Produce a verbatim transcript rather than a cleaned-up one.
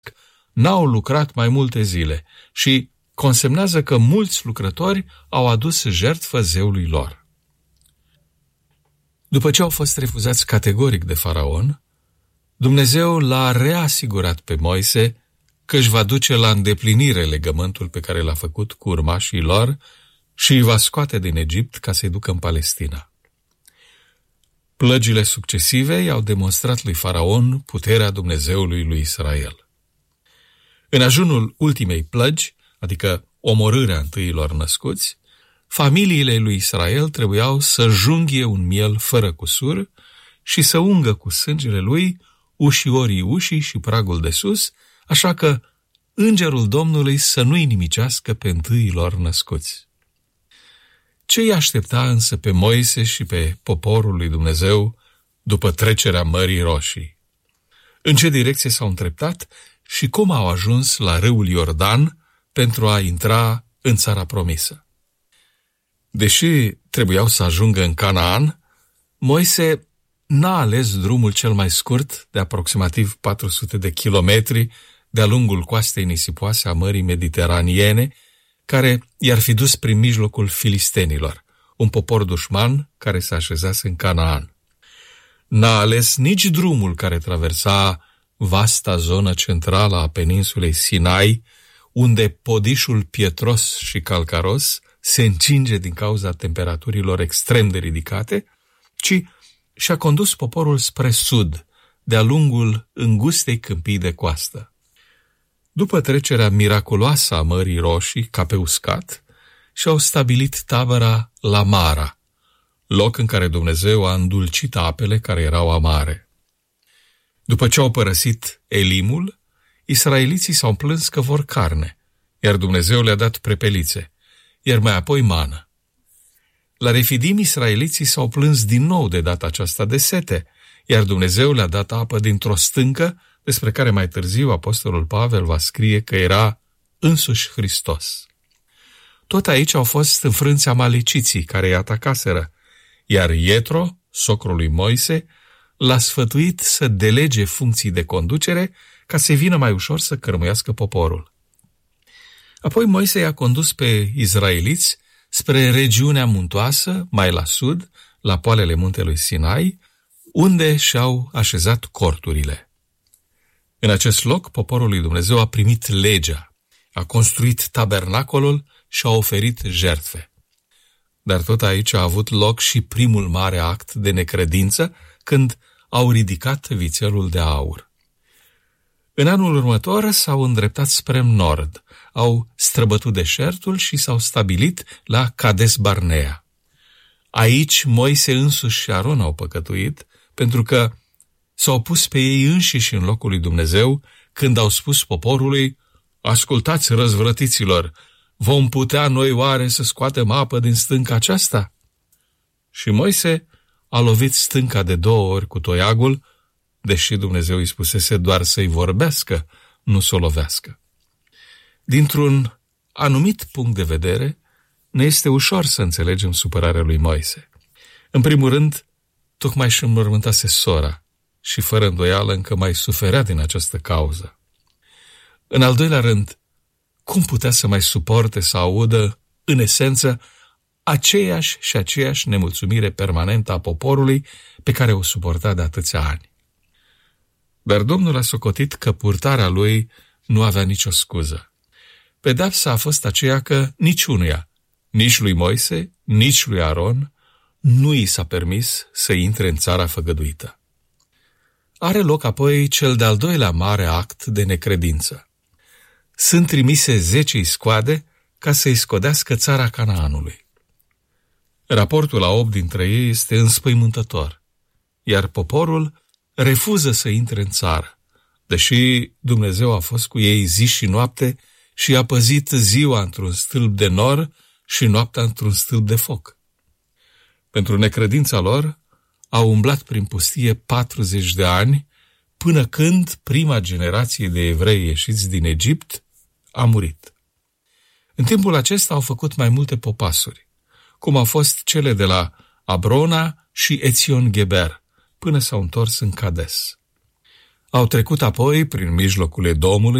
n-au lucrat mai multe zile și consemnează că mulți lucrători au adus jertfă zeului lor. După ce au fost refuzați categoric de Faraon, Dumnezeu l-a reasigurat pe Moise că își va duce la îndeplinire legământul pe care l-a făcut cu urmașii lor și îi va scoate din Egipt ca să-i ducă în Palestina. Plăgile succesive i-au demonstrat lui Faraon puterea Dumnezeului lui Israel. În ajunul ultimei plăgi, adică omorârea întâiilor născuți, familiile lui Israel trebuiau să junghie un miel fără cusur și să ungă cu sângele lui ușiorii ușii și pragul de sus, așa că îngerul Domnului să nu-i nimicească pe întâii lor născuți. Ce îi aștepta însă pe Moise și pe poporul lui Dumnezeu după trecerea Mării Roșii? În ce direcție s-au îndreptat și cum au ajuns la râul Iordan pentru a intra în țara promisă? Deși trebuiau să ajungă în Canaan, Moise n-a ales drumul cel mai scurt, de aproximativ patru sute de kilometri, de-a lungul coastei nisipoase a Mării Mediteraniene, care i-ar fi dus prin mijlocul filistenilor, un popor dușman care se așezase în Canaan. N-a ales nici drumul care traversa vasta zonă centrală a peninsulei Sinai, unde podișul pietros și calcaros se încinge din cauza temperaturilor extrem de ridicate, ci și-a condus poporul spre sud, de-a lungul îngustei câmpii de coastă. După trecerea miraculoasă a Mării Roșii, ca pe uscat, și-au stabilit tabăra la Mara, loc în care Dumnezeu a îndulcit apele care erau amare. După ce au părăsit Elimul, israeliții s-au plâns că vor carne, iar Dumnezeu le-a dat prepelițe, iar mai apoi mană. La Refidim, israeliții s-au plâns din nou de data aceasta de sete, iar Dumnezeu le-a dat apă dintr-o stâncă, despre care mai târziu apostolul Pavel va scrie că era însuși Hristos. Tot aici au fost înfrânți amaleciții care îi atacaseră, iar Ietro, socrul lui Moise, l-a sfătuit să delege funcții de conducere ca să vină mai ușor să cărmuiască poporul. Apoi Moise i-a condus pe izraeliți spre regiunea muntoasă, mai la sud, la poalele muntelui Sinai, unde și-au așezat corturile. În acest loc, poporul lui Dumnezeu a primit legea, a construit tabernacolul și a oferit jertfe. Dar tot aici a avut loc și primul mare act de necredință, când au ridicat vițelul de aur. În anul următor s-au îndreptat spre nord, au străbătut deșertul și s-au stabilit la Cades Barnea. Aici Moise însuși și Aron au păcătuit, pentru că s-au pus pe ei înșiși în locul lui Dumnezeu când au spus poporului: ascultați, răzvrătiților, vom putea noi oare să scoatem apă din stânca aceasta? Și Moise a lovit stânca de două ori cu toiagul, deși Dumnezeu îi spusese doar să-i vorbească, nu să o lovească. Dintr-un anumit punct de vedere, ne este ușor să înțelegem supărarea lui Moise. În primul rând, tocmai și înmormântase sora și fără îndoială încă mai suferea din această cauză. În al doilea rând, cum putea să mai suporte să audă, în esență, aceeași și aceeași nemulțumire permanentă a poporului pe care o suporta de atâția ani? Dar Domnul a socotit că purtarea lui nu avea nicio scuză. Pedeapsa a fost aceea că niciunuia, nici lui Moise, nici lui Aron, nu i s-a permis să intre în țara făgăduită. Are loc apoi cel de-al doilea mare act de necredință. Sunt trimise zece iscoade ca să-i scodească țara Canaanului. Raportul la opt dintre ei este înspăimântător, iar poporul refuză să intre în țară, deși Dumnezeu a fost cu ei zi și noapte și a păzit ziua într-un stâlp de nor și noaptea într-un stâlp de foc. Pentru necredința lor, au umblat prin pustie patruzeci de ani, până când prima generație de evrei ieșiți din Egipt a murit. În timpul acesta au făcut mai multe popasuri, cum au fost cele de la Abrona și Ețion Geber, până s-au întors în Cades. Au trecut apoi prin mijlocul Edomului